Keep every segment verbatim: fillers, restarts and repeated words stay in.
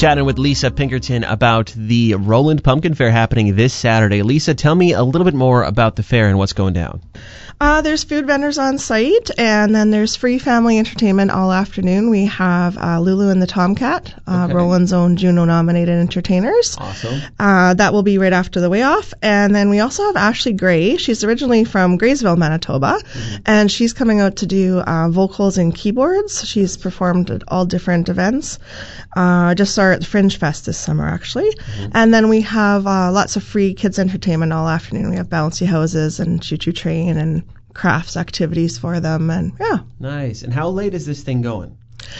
Chatting with Lisa Pinkerton about the Roland Pumpkin Fair happening this Saturday. Lisa, tell me a little bit more about the fair and what's going down. Uh, there's food vendors on site, and then there's free family entertainment all afternoon. We have uh, Lulu and the Tomcat, uh, okay. Roland's own Juno-nominated entertainers. Awesome. Uh, that will be right after the Way Off. And then we also have Ashley Gray. She's originally from Graysville, Manitoba, mm-hmm. and she's coming out to do uh, vocals and keyboards. She's performed at all different events. Uh, just saw her at the Fringe Fest this summer, actually. Mm-hmm. And then we have uh, lots of free kids entertainment all afternoon. We have bouncy houses and choo-choo train and crafts activities for them, and yeah. Nice. And how late is this thing going?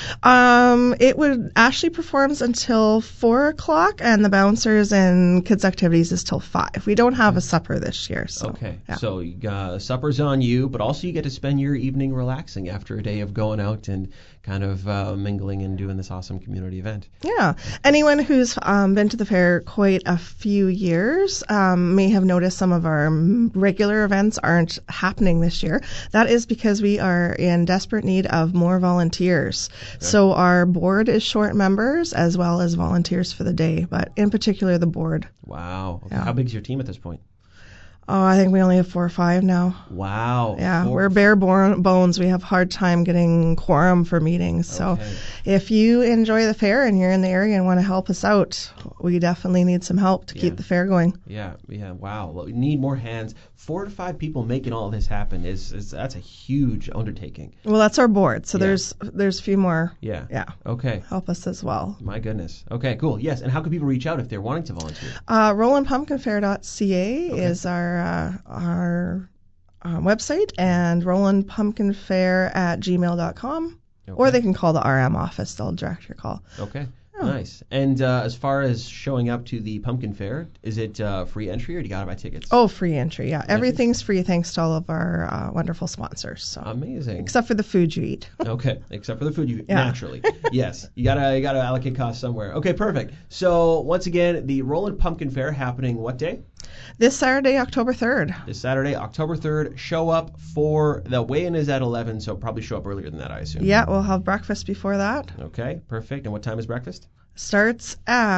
Um, it would Ashley performs until four o'clock, and the bouncers and kids activities is till five. We don't have a supper this year, so okay. Yeah. So you got, supper's on you, but also you get to spend your evening relaxing after a day of going out and kind of uh, mingling and doing this awesome community event. Yeah. Anyone who's um, been to the fair quite a few years um, may have noticed some of our regular events aren't happening this year. That is because we are in desperate need of more volunteers. Okay. So our board is short members as well as volunteers for the day, but in particular the board. Wow. Okay. Yeah. How big is your team at this point? Oh, I think we only have four or five now. Wow. Yeah, four. we're bare bones. We have hard time getting quorum for meetings. So okay. if you enjoy the fair and you're in the area and want to help us out, we definitely need some help to yeah. keep the fair going. Yeah, yeah, wow. Well, we need more hands. Four to five people making all this happen is, is that's a huge undertaking. Well, that's our board. So yeah. there's there's a few more. Yeah. Yeah. Okay. Help us as well. My goodness. Okay, cool. Yes, and how can people reach out if they're wanting to volunteer? Uh, Roland Pumpkin Fair dot C A okay. is our uh, our uh, website, and Roland Pumpkin Fair at gmail dot com. Okay. Or they can call the R M office. They'll direct your call. Okay. Oh. Nice. And uh, as far as showing up to the Pumpkin Fair, is it uh, free entry or do you got to buy tickets? Oh, free entry. Yeah, everything's free thanks to all of our uh, wonderful sponsors. So. Amazing. Except for the food you eat. Okay, except for the food you eat. Yeah. Naturally. Yes, you gotta you gotta allocate costs somewhere. Okay, perfect. So once again, the Roland Pumpkin Fair happening what day? This Saturday, October third. This Saturday, October third. Show up for the weigh-in is at eleven, so probably show up earlier than that, I assume. Yeah, we'll have breakfast before that. Okay, perfect. And what time is breakfast? Starts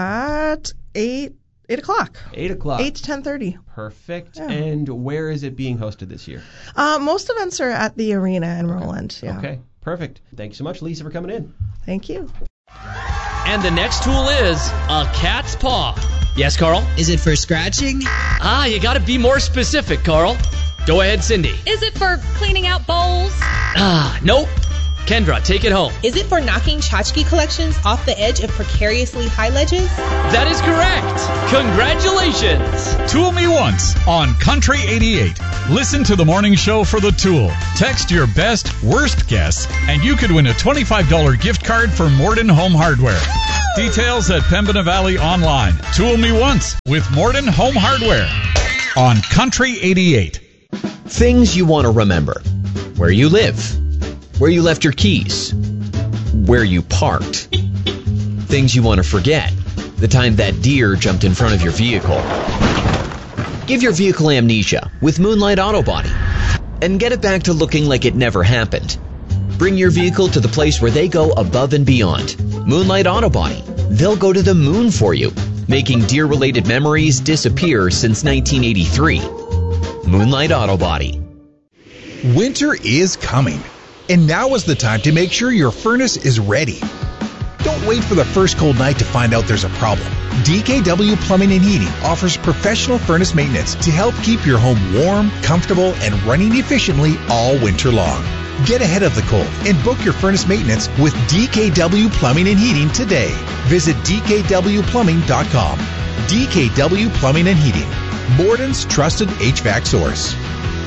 at eight eight o'clock. Eight o'clock. Eight to ten thirty. Perfect. Yeah. And where is it being hosted this year? Uh, most events are at the arena in okay. Roland. Yeah. Okay, perfect. Thank you so much, Lisa, for coming in. Thank you. And the next tool is a cat's paw. Yes, Carl? Is it for scratching? Ah, you gotta be more specific, Carl. Go ahead, Cindy. Is it for cleaning out bowls? Ah, nope. Kendra, take it home. Is it for knocking tchotchke collections off the edge of precariously high ledges? That is correct. Congratulations. Tool Me Once on Country eighty-eight. Listen to the morning show for the tool. Text your best, worst guess, and you could win a twenty-five dollars gift card for Morden Home Hardware. Details at Pembina Valley Online. Tool Me Once with Morden Home Hardware on Country eighty-eight. Things you want to remember. Where you live. Where you left your keys. Where you parked. Things you want to forget. The time that deer jumped in front of your vehicle. Give your vehicle amnesia with Moonlight Auto Body and get it back to looking like it never happened. Bring your vehicle to the place where they go above and beyond. Moonlight Auto Body. They'll go to the moon for you, making deer-related memories disappear since nineteen eighty-three. Moonlight Auto Body. Winter is coming, and now is the time to make sure your furnace is ready. Don't wait for the first cold night to find out there's a problem. D K W Plumbing and Heating offers professional furnace maintenance to help keep your home warm, comfortable, and running efficiently all winter long. Get ahead of the cold and book your furnace maintenance with D K W Plumbing and Heating today. Visit d k w plumbing dot com. D K W Plumbing and Heating, Borden's trusted H V A C source.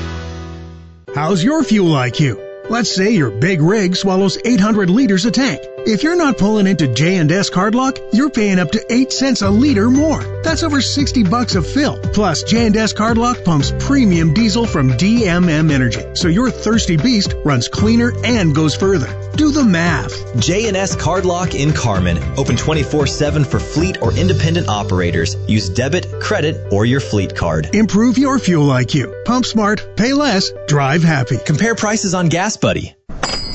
How's your fuel I Q? Let's say your big rig swallows eight hundred liters a tank. If you're not pulling into J and S Cardlock, you're paying up to eight cents a liter more. That's over sixty bucks a fill. Plus, J and S Cardlock pumps premium diesel from D M M Energy, so your thirsty beast runs cleaner and goes further. Do the math. J and S Cardlock in Carmen. Open twenty-four seven for fleet or independent operators. Use debit, credit, or your fleet card. Improve your fuel I Q. Pump smart, pay less, drive happy. Compare prices on Gas Buddy.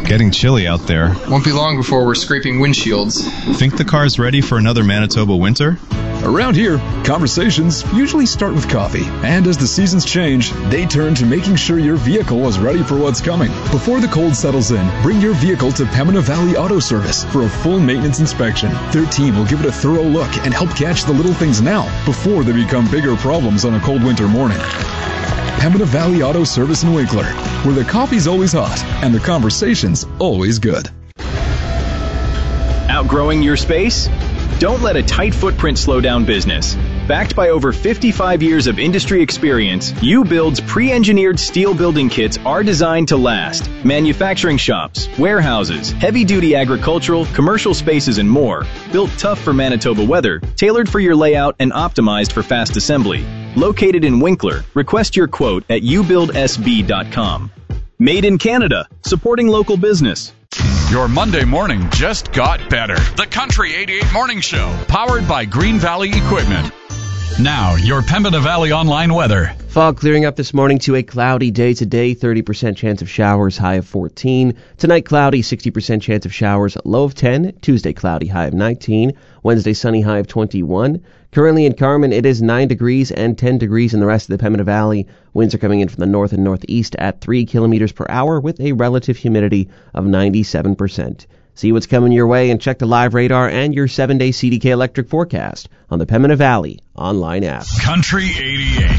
Getting chilly out there. Won't be long before we're scraping windshields. Think the car's ready for another Manitoba winter? Around here, conversations usually start with coffee. And as the seasons change, they turn to making sure your vehicle is ready for what's coming. Before the cold settles in, bring your vehicle to Pembina Valley Auto Service for a full maintenance inspection. Their team will give it a thorough look and help catch the little things now before they become bigger problems on a cold winter morning. Pembina Valley Auto Service in Winkler, where the coffee's always hot and the conversation's always good. Outgrowing your space? Don't let a tight footprint slow down business. Backed by over fifty-five years of industry experience, U-Build's pre-engineered steel building kits are designed to last. Manufacturing shops, warehouses, heavy-duty agricultural, commercial spaces, and more. Built tough for Manitoba weather, tailored for your layout, and optimized for fast assembly. Located in Winkler, request your quote at u build s b dot com. Made in Canada, supporting local business. Your Monday morning just got better. The Country eighty-eight Morning Show, powered by Green Valley Equipment. Now, your Pembina Valley online weather. Fog clearing up this morning to a cloudy day today, thirty percent chance of showers, high of fourteen. Tonight, cloudy, sixty percent chance of showers, low of ten. Tuesday, cloudy, high of nineteen. Wednesday, sunny, high of twenty-one. Currently in Carmen, it is nine degrees and ten degrees in the rest of the Pembina Valley. Winds are coming in from the north and northeast at three kilometers per hour with a relative humidity of ninety-seven percent. See what's coming your way and check the live radar and your seven-day C D K electric forecast on the Pembina Valley online app. Country eighty-eight.